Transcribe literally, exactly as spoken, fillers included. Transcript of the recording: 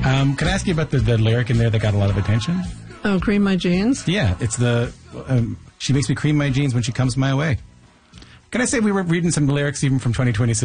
Um, can I ask you about the, the lyric in there that got a lot of attention? Oh, cream my jeans? Yeah, it's the, um, she makes me cream my jeans when she comes my way. Can I say we were reading some lyrics even from twenty twenty-six?